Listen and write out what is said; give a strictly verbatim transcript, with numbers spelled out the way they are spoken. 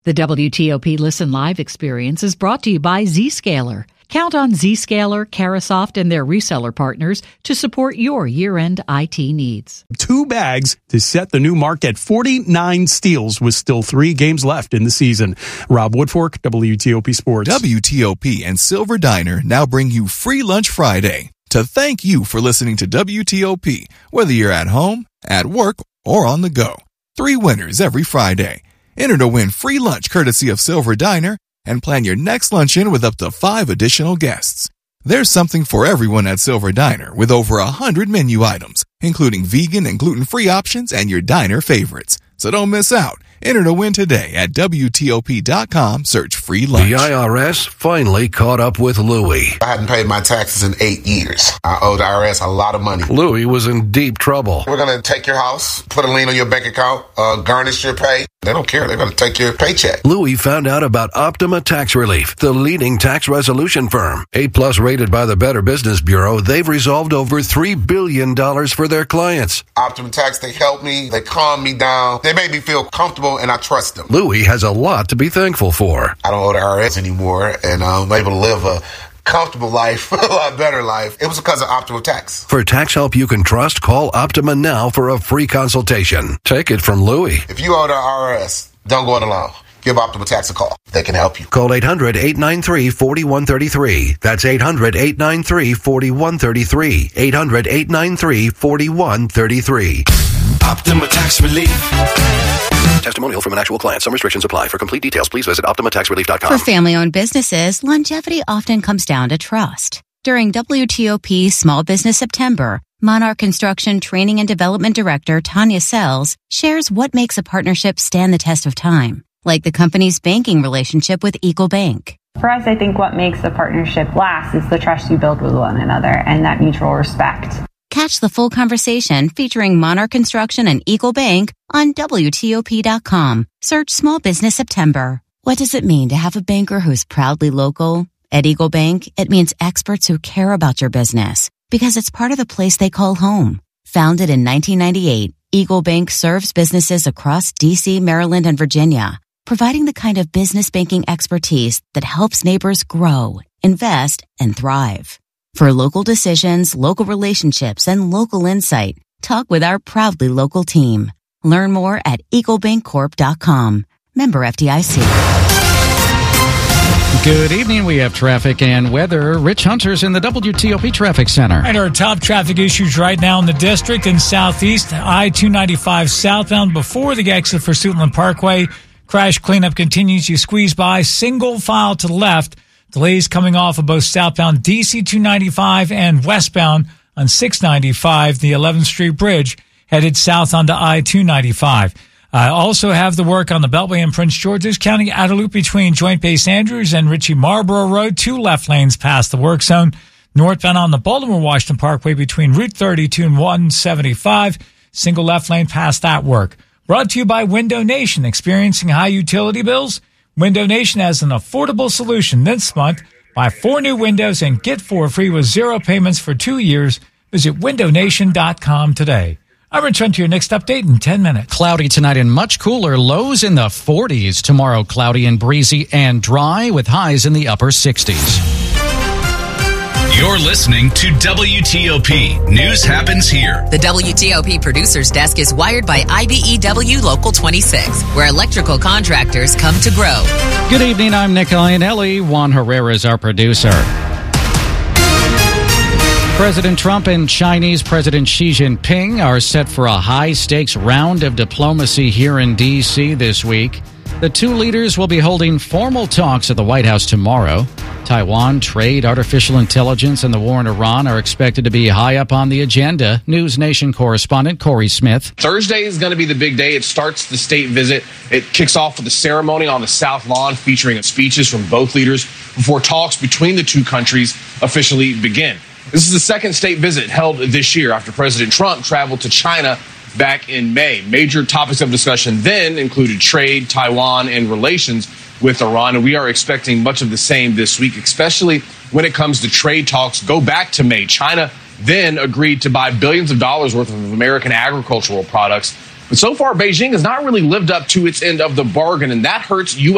The W T O P Listen Live experience is brought to you by Zscaler. Count on Zscaler, Carasoft, and their reseller partners to support your year-end I T needs. Two bags to set the new mark at forty-nine steals with still three games left in the season. Rob Woodfork, W T O P Sports. W T O P and Silver Diner now bring you Free Lunch Friday to thank you for listening to W T O P, whether you're at home, at work, or on the go. Three winners every Friday. Enter to win free lunch courtesy of Silver Diner and plan your next luncheon with up to five additional guests. There's something for everyone at Silver Diner with over a hundred menu items, including vegan and gluten-free options and your diner favorites. So don't miss out. Enter to win today at W T O P dot com. Search free lunch. The I R S finally caught up with Louie. I hadn't paid my taxes in eight years. I owe the I R S a lot of money. Louie was in deep trouble. We're going to take your house, put a lien on your bank account, uh, garnish your pay. They don't care. They're going to take your paycheck. Louie found out about Optima Tax Relief, the leading tax resolution firm. A-plus rated by the Better Business Bureau, they've resolved over three billion dollars for their clients. Optima Tax, they help me. They calm me down. They make me feel comfortable, and I trust them. Louie has a lot to be thankful for. I don't owe the I R S anymore, and I'm able to live a comfortable life, a lot better life. It was because of Optima Tax. For tax help you can trust, call Optima now for a free consultation. Take it from Louie. If you owe the I R S, don't go it alone. Give Optima Tax a call. They can help you. Call eight hundred, eight nine three, four one three three. That's eight hundred, eight nine three, four one three three. eight hundred, eight nine three, four one three three. Optima Tax Relief. Testimonial from an actual client. Some restrictions apply. For complete details, please visit Optima Tax Relief dot com. For family-owned businesses, longevity often comes down to trust. During W T O P Small Business September, Monarch Construction Training and Development Director Tanya Sells shares what makes a partnership stand the test of time, like the company's banking relationship with Eagle Bank. For us, I think what makes the partnership last is the trust you build with one another and that mutual respect. Catch the full conversation featuring Monarch Construction and Eagle Bank on W T O P dot com. Search Small Business September. What does it mean to have a banker who's proudly local? At Eagle Bank, it means experts who care about your business because it's part of the place they call home. Founded in nineteen ninety-eight, Eagle Bank serves businesses across D C, Maryland, and Virginia, providing the kind of business banking expertise that helps neighbors grow, invest, and thrive. For local decisions, local relationships, and local insight, talk with our proudly local team. Learn more at eagle bank corp dot com. Member F D I C. Good evening. We have traffic and weather. Rich Hunter's in the W T O P Traffic Center. And our top traffic issues right now in the district and southeast. I two ninety-five southbound before the exit for Suitland Parkway. Crash cleanup continues. You squeeze by single file to the left. Delays coming off of both southbound D C two ninety-five and westbound on six ninety-five, the eleventh Street Bridge, headed south onto I two ninety-five. I also have the work on the Beltway in Prince George's County, outer loop between Joint Base Andrews and Ritchie Marlboro Road, two left lanes past the work zone. Northbound on the Baltimore-Washington Parkway between Route thirty-two and one seventy-five, single left lane past that work. Brought to you by Window Nation. Experiencing high utility bills? Window Nation has an affordable solution this month. Buy four new windows and get four free with zero payments for two years. Visit window nation dot com today. I return to your next update in ten minutes. Cloudy tonight and much cooler. Lows in the forties. Tomorrow, cloudy and breezy and dry with highs in the upper sixties. You're listening to W T O P. News happens here. The W T O P producer's desk is wired by I B E W Local twenty-six, where electrical contractors come to grow. Good evening. I'm Nick Ionelli. Juan Herrera is our producer. President Trump and Chinese President Xi Jinping are set for a high-stakes round of diplomacy here in D C this week. The two leaders will be holding formal talks at the White House tomorrow. Taiwan, trade, artificial intelligence, and the war in Iran are expected to be high up on the agenda. News Nation correspondent Corey Smith. Thursday is going to be the big day. It starts the state visit. It kicks off with a ceremony on the South Lawn featuring speeches from both leaders before talks between the two countries officially begin. This is the second state visit held this year after President Trump traveled to China back in May. Major topics of discussion then included trade, Taiwan, and relations with Iran. And we are expecting much of the same this week, especially when it comes to trade talks. Go back to May. China then agreed to buy billions of dollars worth of American agricultural products. But so far, Beijing has not really lived up to its end of the bargain, and that hurts U S